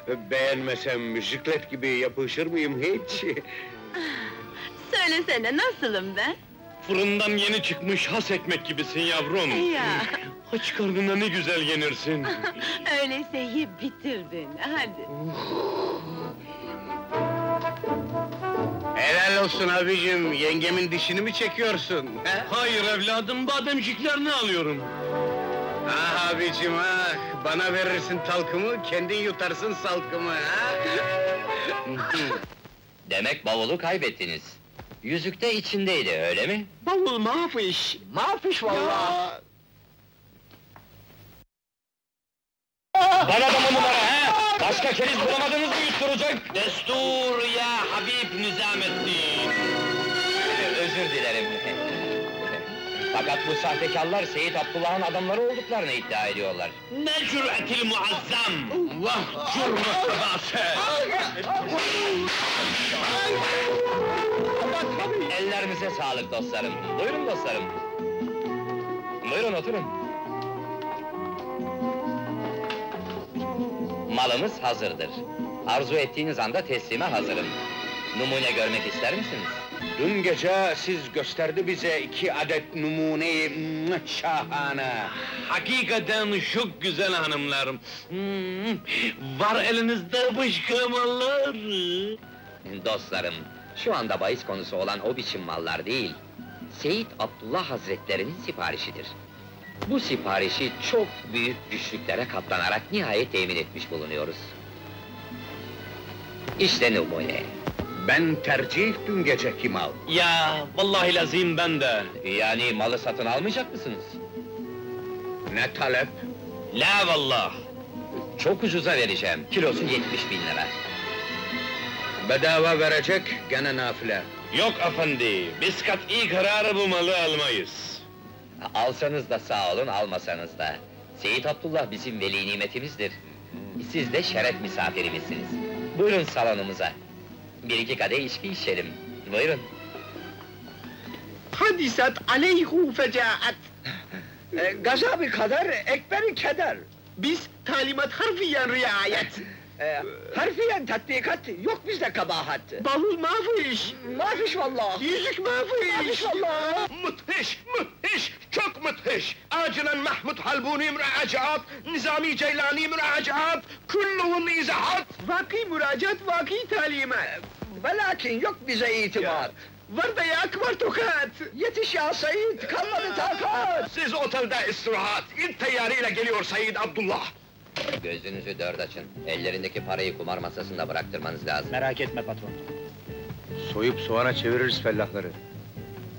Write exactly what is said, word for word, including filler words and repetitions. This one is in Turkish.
Beğenmesem müziklet gibi yapışır mıyım hiç? Söylesene, nasılım ben? Fırından yeni çıkmış has ekmek gibisin yavrum. Ya! Aç karnına ne güzel yenirsin. Öyleyse yiyip bitir beni, hadi! Helal olsun abicim, yengemin dişini mi çekiyorsun? he? Hayır evladım, bademciklerini alıyorum. Ah abicim ah, bana verirsin talkımı, kendin yutarsın salkımı ha? Demek bavulu kaybettiniz. Yüzük de içindeydi, öyle mi? Bavul mafiş, mafiş vallahi! Bana da mı numara he? Başka keriz bulamadınız mı yutturacak? Destur ya Habib Nizamettin! Özür dilerim. Fakat bu sahtekarlar Seyit Abdullah'ın adamları olduklarını iddia ediyorlar. Ne cüretil muazzam! Vah cürmet kadası! Ellerinize sağlık dostlarım. Buyurun dostlarım. Buyurun oturun. Malımız hazırdır. Arzu ettiğiniz anda teslime hazırım. Numune görmek ister misiniz? Dün gece siz gösterdi bize iki adet numuneyi mwah, şahane! Hakikaten çok güzel hanımlarım. Hmm, var elinizde başka mallar. Dostlarım, şu anda bahis konusu olan o biçim mallar değil, Seyit Abdullah Hazretlerinin siparişidir. Bu siparişi çok büyük güçlüklere katlanarak nihayet temin etmiş bulunuyoruz. İşte numune. Ben tercih dün geceki mal. Ya vallahi lazım ben de. Yani malı satın almayacak mısınız? Ne talep? La vallah. Çok ucuza vereceğim, kilosu yetmiş bin lira. Bedava verecek, gene nafile. Yok efendi, biz kat'i kararı bu malı almayız. Alsanız da sağ olun, almasanız da. Seyit Abdullah bizim veli nimetimizdir. Siz de şeref misafirimizsiniz. Buyurun salonumuza. Bir iki kadeh içki içelim. Buyurun. Hadisat aleyhu fecaat. Gazabı kader, ekberi keder. Biz talimat harfiyen riayet. Ee, harfiyen tatbikat, yok bizde kabahat. Bavul mafiş, Mafiş vallahi. yüzük mafiş. Mafiş vallahi. Müthiş, müthiş, çok müthiş! Acilen Mahmud Halbuni müracaat, Nizami Ceylani müracaat, kulluhun izahat! Vaki müracaat, vaki talimat. Velakin yok bize itibar. Var da yak, var tokat. Yetiş ya Said, kalmadı takat. Siz otelde istirahat, ilk teyyarıyla geliyor Said Abdullah! Gözünüzü dört açın. Ellerindeki parayı kumar masasında bıraktırmanız lazım. Merak etme patron. Soyup soğana çeviririz fellahları.